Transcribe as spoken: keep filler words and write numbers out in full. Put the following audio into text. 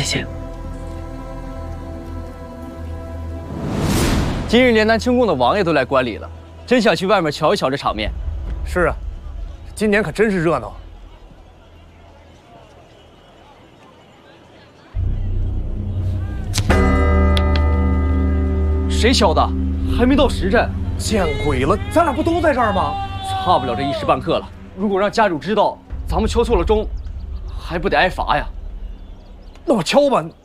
谢谢。 今日连南清宫的王爷都来观礼了，真想去外面瞧一瞧这场面。 是啊，今年可真是热闹。 谁敲的？还没到时辰。 见鬼了，咱俩不都在这儿吗？ 差不了这一时半刻了。如果让家主知道咱们敲错了钟，还不得挨罚呀？ 那我敲吧，